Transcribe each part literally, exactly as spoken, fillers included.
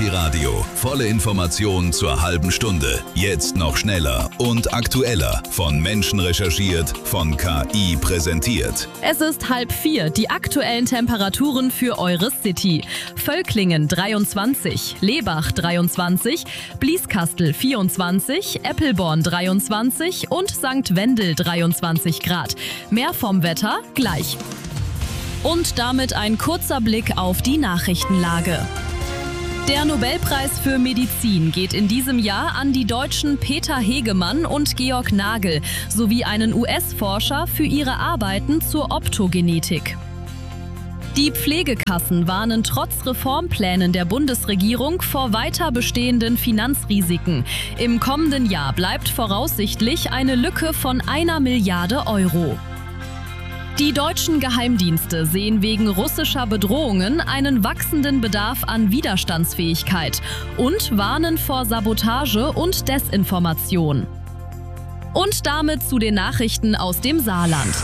City Radio. Volle Informationen zur halben Stunde. Jetzt noch schneller und aktueller. Von Menschen recherchiert, von K I präsentiert. Es ist halb vier. Die aktuellen Temperaturen für eure City. Völklingen dreiundzwanzig, Lebach dreiundzwanzig, Blieskastel vierundzwanzig, Eppelborn dreiundzwanzig und Sankt Wendel dreiundzwanzig Grad. Mehr vom Wetter gleich. Und damit ein kurzer Blick auf die Nachrichtenlage. Der Nobelpreis für Medizin geht in diesem Jahr an die Deutschen Peter Hegemann und Georg Nagel sowie einen U S-Forscher für ihre Arbeiten zur Optogenetik. Die Pflegekassen warnen trotz Reformplänen der Bundesregierung vor weiter bestehenden Finanzrisiken. Im kommenden Jahr bleibt voraussichtlich eine Lücke von einer Milliarde Euro. Die deutschen Geheimdienste sehen wegen russischer Bedrohungen einen wachsenden Bedarf an Widerstandsfähigkeit und warnen vor Sabotage und Desinformation. Und damit zu den Nachrichten aus dem Saarland.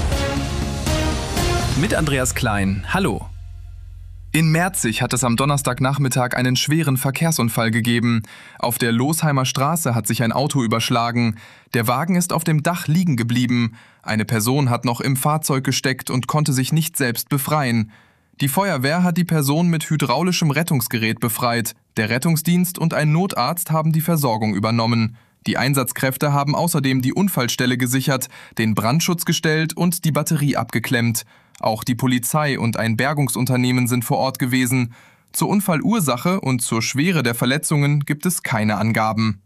Mit Andreas Klein. Hallo. In Merzig hat es am Donnerstagnachmittag einen schweren Verkehrsunfall gegeben. Auf der Losheimer Straße hat sich ein Auto überschlagen. Der Wagen ist auf dem Dach liegen geblieben. Eine Person hat noch im Fahrzeug gesteckt und konnte sich nicht selbst befreien. Die Feuerwehr hat die Person mit hydraulischem Rettungsgerät befreit. Der Rettungsdienst und ein Notarzt haben die Versorgung übernommen. Die Einsatzkräfte haben außerdem die Unfallstelle gesichert, den Brandschutz gestellt und die Batterie abgeklemmt. Auch die Polizei und ein Bergungsunternehmen sind vor Ort gewesen. Zur Unfallursache und zur Schwere der Verletzungen gibt es keine Angaben.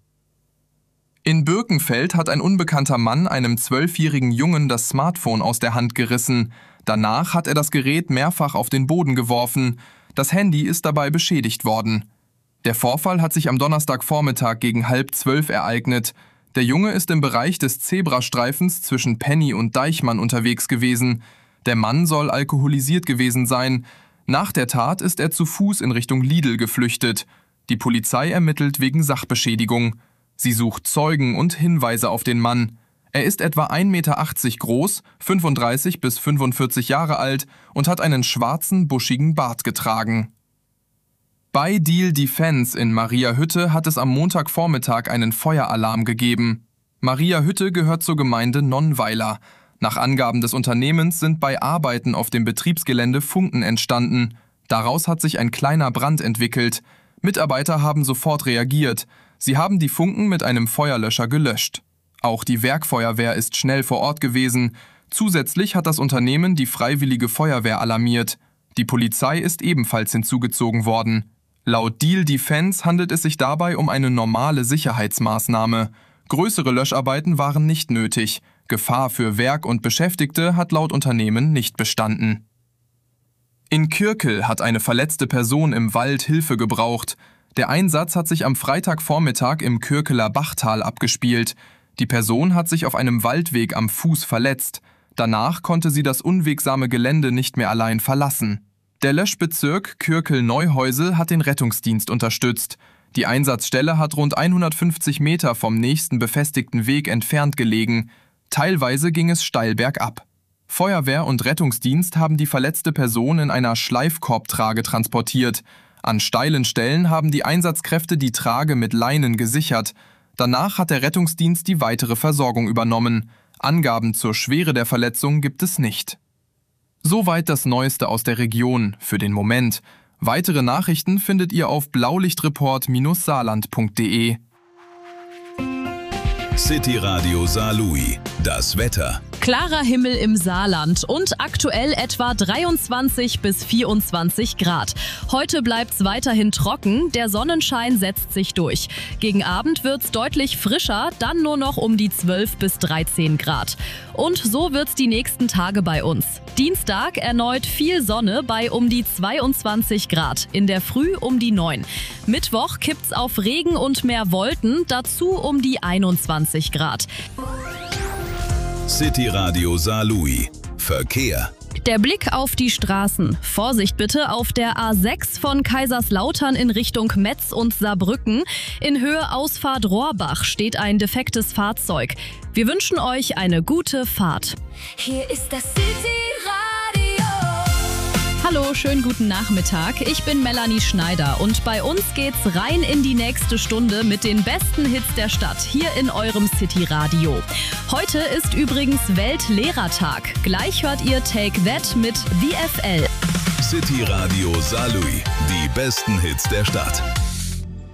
In Birkenfeld hat ein unbekannter Mann einem zwölfjährigen Jungen das Smartphone aus der Hand gerissen. Danach hat er das Gerät mehrfach auf den Boden geworfen. Das Handy ist dabei beschädigt worden. Der Vorfall hat sich am Donnerstagvormittag gegen halb zwölf ereignet. Der Junge ist im Bereich des Zebrastreifens zwischen Penny und Deichmann unterwegs gewesen. Der Mann soll alkoholisiert gewesen sein. Nach der Tat ist er zu Fuß in Richtung Lidl geflüchtet. Die Polizei ermittelt wegen Sachbeschädigung. Sie sucht Zeugen und Hinweise auf den Mann. Er ist etwa ein Meter achtzig groß, fünfunddreißig bis fünfundvierzig Jahre alt und hat einen schwarzen, buschigen Bart getragen. Bei Deal Defense in Mariahütte hat es am Montagvormittag einen Feueralarm gegeben. Mariahütte gehört zur Gemeinde Nonnweiler. Nach Angaben des Unternehmens sind bei Arbeiten auf dem Betriebsgelände Funken entstanden. Daraus hat sich ein kleiner Brand entwickelt. Mitarbeiter haben sofort reagiert. Sie haben die Funken mit einem Feuerlöscher gelöscht. Auch die Werkfeuerwehr ist schnell vor Ort gewesen. Zusätzlich hat das Unternehmen die Freiwillige Feuerwehr alarmiert. Die Polizei ist ebenfalls hinzugezogen worden. Laut Deal Defense handelt es sich dabei um eine normale Sicherheitsmaßnahme. Größere Löscharbeiten waren nicht nötig. Gefahr für Werk und Beschäftigte hat laut Unternehmen nicht bestanden. In Kürkel hat eine verletzte Person im Wald Hilfe gebraucht. Der Einsatz hat sich am Freitagvormittag im Kürkeler Bachtal abgespielt. Die Person hat sich auf einem Waldweg am Fuß verletzt. Danach konnte sie das unwegsame Gelände nicht mehr allein verlassen. Der Löschbezirk Kürkel-Neuhäusel hat den Rettungsdienst unterstützt. Die Einsatzstelle hat rund hundertfünfzig Meter vom nächsten befestigten Weg entfernt gelegen. Teilweise ging es steil bergab. Feuerwehr und Rettungsdienst haben die verletzte Person in einer Schleifkorbtrage transportiert. An steilen Stellen haben die Einsatzkräfte die Trage mit Leinen gesichert. Danach hat der Rettungsdienst die weitere Versorgung übernommen. Angaben zur Schwere der Verletzung gibt es nicht. Soweit das Neueste aus der Region für den Moment. Weitere Nachrichten findet ihr auf blaulichtreport Bindestrich saarland punkt de. City Radio Saarlouis. Das Wetter. Klarer Himmel im Saarland und aktuell etwa dreiundzwanzig bis vierundzwanzig Grad. Heute bleibt's weiterhin trocken, der Sonnenschein setzt sich durch. Gegen Abend wird's deutlich frischer, dann nur noch um die zwölf bis dreizehn Grad. Und so wird's die nächsten Tage bei uns. Dienstag erneut viel Sonne bei um die zweiundzwanzig Grad, in der Früh um die neun. Mittwoch kippt's auf Regen und mehr Wolken, dazu um die einundzwanzig Grad. City Radio Saarlouis. Verkehr. Der Blick auf die Straßen. Vorsicht bitte auf der A sechs von Kaiserslautern in Richtung Metz und Saarbrücken. In Höhe Ausfahrt Rohrbach steht ein defektes Fahrzeug. Wir wünschen euch eine gute Fahrt. Hier ist das City Radio. Hallo, schönen guten Nachmittag. Ich bin Melanie Schneider und bei uns geht's rein in die nächste Stunde mit den besten Hits der Stadt hier in eurem City-Radio. Heute ist übrigens Weltlehrertag. Gleich hört ihr Take That mit V F L. City Radio Saarlouis, die besten Hits der Stadt.